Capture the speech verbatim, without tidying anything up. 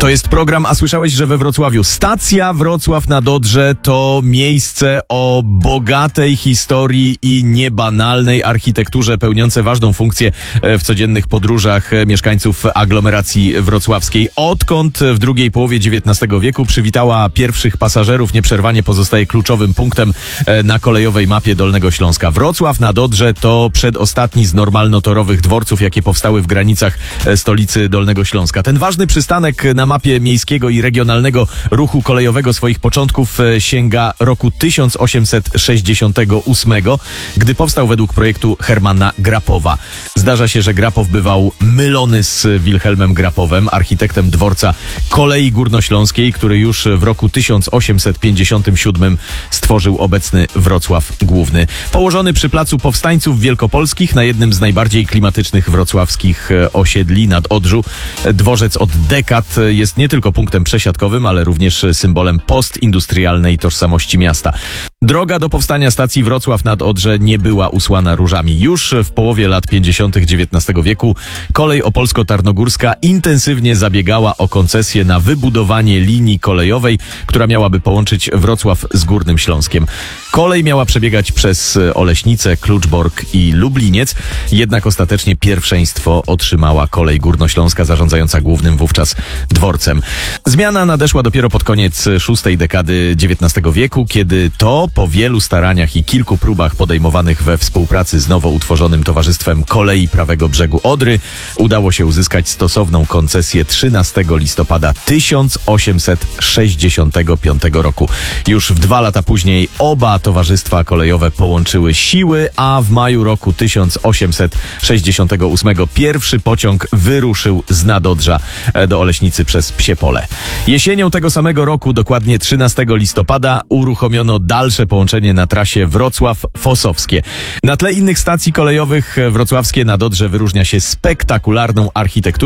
To jest program, a słyszałeś, że we Wrocławiu stacja Wrocław nad Odrze to miejsce o bogatej historii i niebanalnej architekturze, pełniące ważną funkcję w codziennych podróżach mieszkańców aglomeracji wrocławskiej. Odkąd w drugiej połowie dziewiętnastego wieku przywitała pierwszych pasażerów, nieprzerwanie pozostaje kluczowym punktem na kolejowej mapie Dolnego Śląska. Wrocław nad Odrze to przedostatni z normalnotorowych dworców, jakie powstały w granicach stolicy Dolnego Śląska. Ten ważny przystanek na mapie miejskiego i regionalnego ruchu kolejowego swoich początków sięga roku tysiąc osiemset sześćdziesiątego ósmego, gdy powstał według projektu Hermana Grapowa. Zdarza się, że Grapow bywał mylony z Wilhelmem Grapowem, architektem dworca kolei górnośląskiej, który już w roku tysiąc osiemset pięćdziesiątym siódmym stworzył obecny Wrocław Główny. Położony przy Placu Powstańców Wielkopolskich, na jednym z najbardziej klimatycznych wrocławskich osiedli nad Odrzu, dworzec od dekad jest nie tylko punktem przesiadkowym, ale również symbolem postindustrialnej tożsamości miasta. Droga do powstania stacji Wrocław nad Odrze nie była usłana różami. Już w połowie lat pięćdziesiątych dziewiętnastego wieku kolej opolsko-tarnogórska intensywnie zabiegała o koncesję na wybudowanie linii kolejowej, która miałaby połączyć Wrocław z Górnym Śląskiem. Kolej miała przebiegać przez Oleśnice, Kluczbork i Lubliniec, jednak ostatecznie pierwszeństwo otrzymała kolej górnośląska, zarządzająca głównym wówczas dworcem. Zmiana nadeszła dopiero pod koniec szóstej dekady dziewiętnastego wieku, kiedy to po wielu staraniach i kilku próbach podejmowanych we współpracy z nowo utworzonym Towarzystwem Kolei Prawego Brzegu Odry udało się uzyskać stosowną koncesję trzynastego listopada tysiąc osiemset sześćdziesiątego piątego roku. Już w dwa lata później oba towarzystwa kolejowe połączyły siły, a w maju roku tysiąc osiemset sześćdziesiątego ósmego pierwszy pociąg wyruszył z Nadodrza do Oleśnicy przez Psie Pole. Jesienią tego samego roku, dokładnie trzynastego listopada, uruchomiono dalsze połączenie na trasie Wrocław-Fosowskie. Na tle innych stacji kolejowych wrocławskie Nadodrze wyróżnia się spektakularną architekturą